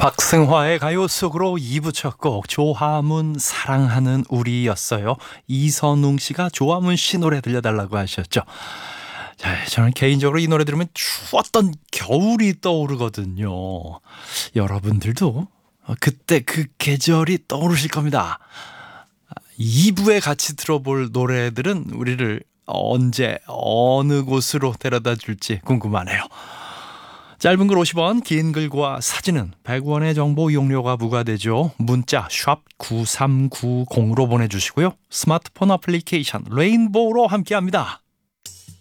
박승화의 가요 속으로 2부 첫 곡 조화문 사랑하는 우리였어요. 이선웅 씨가 조화문 씨 노래 들려달라고 하셨죠. 자, 저는 개인적으로 이 노래 들으면 추웠던 겨울이 떠오르거든요. 여러분들도 그때 그 계절이 떠오르실 겁니다. 2부에 같이 들어볼 노래들은 우리를 언제 어느 곳으로 데려다 줄지 궁금하네요. 짧은 글 50원, 긴 글과 사진은 100원의 정보 이용료가 부과되죠. 문자 샵 9390으로 보내주시고요. 스마트폰 어플리케이션 레인보우로 함께합니다.